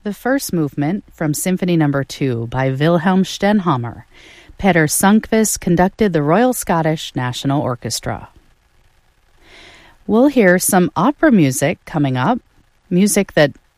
the first movement from Symphony No. 2 by Wilhelm Stenhammar. Peter Sundqvist conducted the Royal Scottish National Orchestra. We'll hear some opera music coming up, music that